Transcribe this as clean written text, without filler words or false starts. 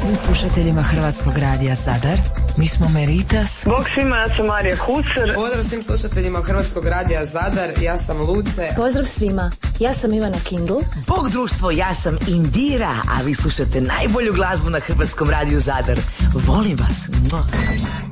svim slušateljima Hrvatskog radija Zadar. Mi smo Meritas. Bog svima, ja sam Marija Kucer. Pozdrav svim slušateljima Hrvatskog radija Zadar, ja sam Luce. Pozdrav svima, ja sam Ivana Kindl. Bog društvo, ja sam Indira, a vi slušate najbolju glazbu na Hrvatskom radiju Zadar. Volim vas.